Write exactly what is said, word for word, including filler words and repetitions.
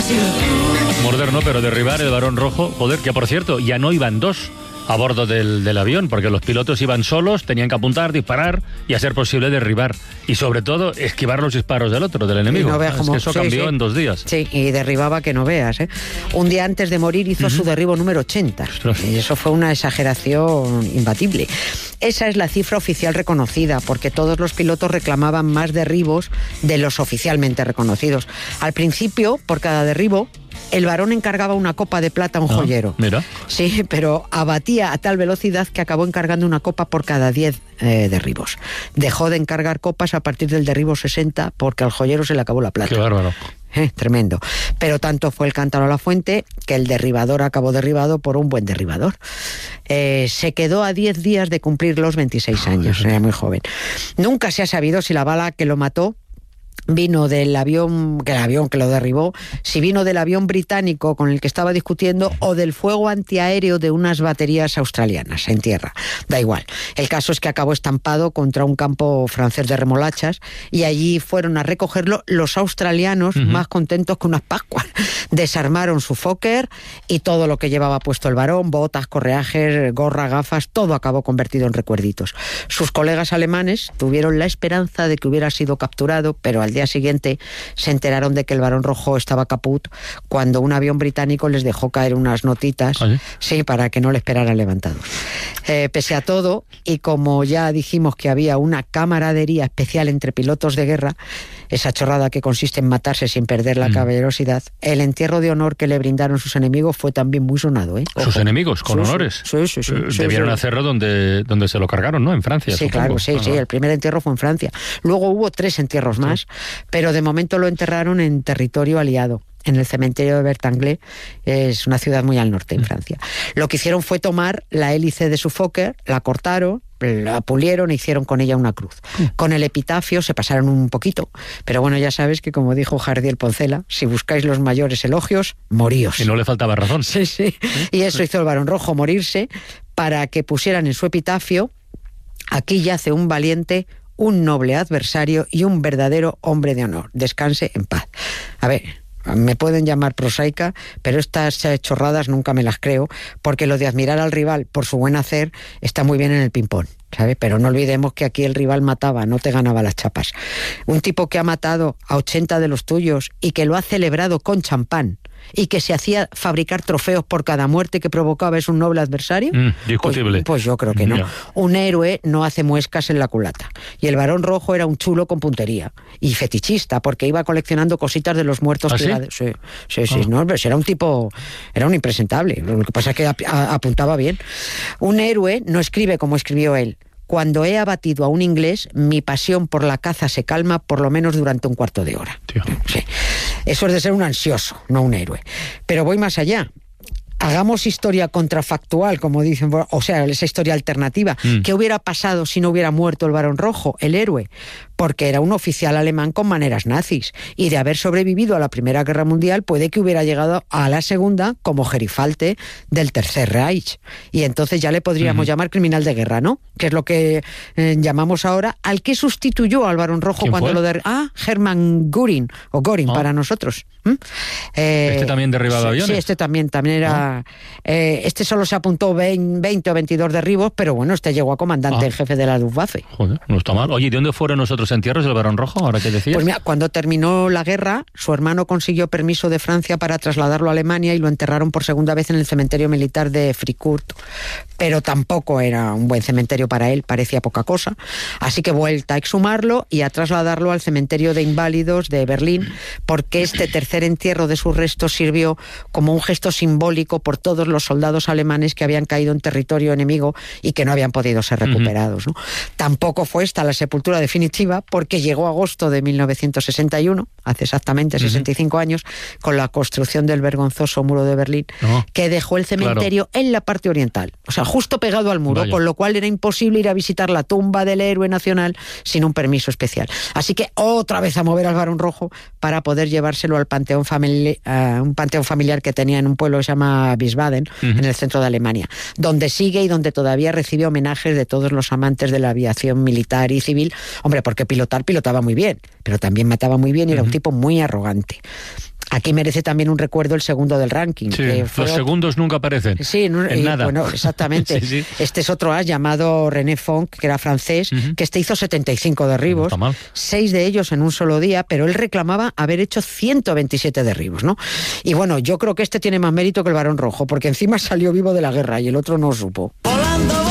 Moderno, pero derribar el Barón Rojo, joder, que por cierto, ya no iban dos a bordo del, del avión, porque los pilotos iban solos, tenían que apuntar, disparar y a ser posible derribar. Y sobre todo, esquivar los disparos del otro, del enemigo. No veas es cómo, que eso sí, cambió sí. en dos días. Sí, y derribaba que no veas, ¿eh? Un día antes de morir hizo uh-huh. su derribo número ochenta. Ostras. Y eso fue una exageración imbatible. Esa es la cifra oficial reconocida, porque todos los pilotos reclamaban más derribos de los oficialmente reconocidos. Al principio, por cada derribo, el varón encargaba una copa de plata a un ah, joyero. Mira. Sí, pero abatía a tal velocidad que acabó encargando una copa por cada diez eh, derribos. Dejó de encargar copas a partir del derribo sesenta porque al joyero se le acabó la plata. Qué bárbaro. Eh, tremendo. Pero tanto fue el cántaro a la fuente que el derribador acabó derribado por un buen derribador. Eh, se quedó a diez días de cumplir los veintiséis años, era muy joven. Nunca se ha sabido si la bala que lo mató vino del avión, que el avión que lo derribó, si vino del avión británico con el que estaba discutiendo o del fuego antiaéreo de unas baterías australianas en tierra. Da igual. El caso es que acabó estampado contra un campo francés de remolachas y allí fueron a recogerlo los australianos uh-huh. más contentos que unas pascuas. Desarmaron su Fokker y todo lo que llevaba puesto el varón, botas, correajes, gorra, gafas, todo acabó convertido en recuerditos. Sus colegas alemanes tuvieron la esperanza de que hubiera sido capturado, pero al día siguiente se enteraron de que el Barón Rojo estaba caput cuando un avión británico les dejó caer unas notitas, ¿sí? Sí, para que no le esperaran levantados. Eh, pese a todo, y como ya dijimos que había una camaradería especial entre pilotos de guerra, esa chorrada que consiste en matarse sin perder la mm. caballerosidad, el entierro de honor que le brindaron sus enemigos fue también muy sonado, ¿eh? ¿Sus Ojo. enemigos? ¿Con sí, honores? Sí, sí, sí. Eh, sí debieron sí. hacerlo donde, donde se lo cargaron, ¿no? En Francia, Sí, supongo. claro, sí, ah, sí. El primer entierro fue en Francia. Luego hubo tres entierros sí. más, pero de momento lo enterraron en territorio aliado, en el cementerio de Bertanglé, es una ciudad muy al norte en Francia. Lo que hicieron fue tomar la hélice de su Fokker, la cortaron, la pulieron e hicieron con ella una cruz. Con el epitafio se pasaron un poquito, pero bueno, ya sabes que como dijo Jardiel Poncela, si buscáis los mayores elogios, moríos. Y no le faltaba razón. Sí, sí. Y eso hizo el Barón Rojo, morirse, para que pusieran en su epitafio: aquí yace un valiente, un noble adversario y un verdadero hombre de honor. Descanse en paz. A ver, me pueden llamar prosaica, pero estas chorradas nunca me las creo, porque lo de admirar al rival por su buen hacer está muy bien en el ping-pong, ¿sabes? Pero no olvidemos que aquí el rival mataba, no te ganaba las chapas. Un tipo que ha matado a ochenta de los tuyos y que lo ha celebrado con champán y que se hacía fabricar trofeos por cada muerte que provocaba, ¿es un noble adversario? Mm, discutible. Pues, pues yo creo que no. Yeah. Un héroe no hace muescas en la culata. Y el Barón Rojo era un chulo con puntería y fetichista, porque iba coleccionando cositas de los muertos. ¿Ah, que sí? Era de... Sí, sí, sí. Oh. No, pero era un tipo, era un impresentable. Lo que pasa es que ap- apuntaba bien. Un héroe no escribe como escribió él. Cuando he abatido a un inglés, mi pasión por la caza se calma por lo menos durante un cuarto de hora. Tío. Sí. Eso es de ser un ansioso, no un héroe. Pero voy más allá. Hagamos historia contrafactual, como dicen, o sea, esa historia alternativa. Mm. ¿Qué hubiera pasado si no hubiera muerto el Barón Rojo, el héroe? Porque era un oficial alemán con maneras nazis, y de haber sobrevivido a la Primera Guerra Mundial puede que hubiera llegado a la Segunda como gerifalte del Tercer Reich, y entonces ya le podríamos uh-huh. llamar criminal de guerra, ¿no? Que es lo que eh, llamamos ahora al que sustituyó al Barón Rojo cuando fue? lo de ah Hermann Göring o Göring oh. para nosotros. ¿Mm? Eh, este también derribaba sí, aviones. Sí, este también también era. Oh. Eh, este solo se apuntó veinte o veintidós derribos, pero bueno, este llegó a comandante ah. en jefe de la Luftwaffe. Joder, no está mal. Oye, ¿de dónde fueron nosotros entierros del Barón Rojo, ahora que decías? Pues mira, cuando terminó la guerra, su hermano consiguió permiso de Francia para trasladarlo a Alemania y lo enterraron por segunda vez en el cementerio militar de Fricourt, pero tampoco era un buen cementerio para él, parecía poca cosa, así que vuelta a exhumarlo y a trasladarlo al cementerio de inválidos de Berlín, porque este tercer entierro de sus restos sirvió como un gesto simbólico por todos los soldados alemanes que habían caído en territorio enemigo y que no habían podido ser recuperados, ¿no? Tampoco fue esta la sepultura definitiva, porque llegó agosto de mil novecientos sesenta y uno, hace exactamente sesenta y cinco uh-huh. años, con la construcción del vergonzoso muro de Berlín, uh-huh. que dejó el cementerio claro. en la parte oriental, o sea, justo pegado al muro, Vaya. con lo cual era imposible ir a visitar la tumba del héroe nacional sin un permiso especial. Así que otra vez a mover al Barón Rojo para poder llevárselo al panteón familiar, uh, un panteón familiar que tenía en un pueblo que se llama Wiesbaden, uh-huh. en el centro de Alemania, donde sigue y donde todavía recibe homenajes de todos los amantes de la aviación militar y civil. Hombre, porque pilotar pilotaba muy bien, pero también mataba muy bien y era uh-huh. un tipo muy arrogante. Aquí merece también un recuerdo el segundo del ranking. Sí, que fue los otro... segundos nunca aparecen. Sí, no, en y, nada. Bueno, exactamente. sí, sí. Este es otro as llamado René Fonck, que era francés, uh-huh. que este hizo setenta y cinco derribos, no seis de ellos en un solo día, pero él reclamaba haber hecho ciento veintisiete derribos, ¿no? Y bueno, yo creo que este tiene más mérito que el Barón Rojo, porque encima salió vivo de la guerra y el otro no supo. Volando.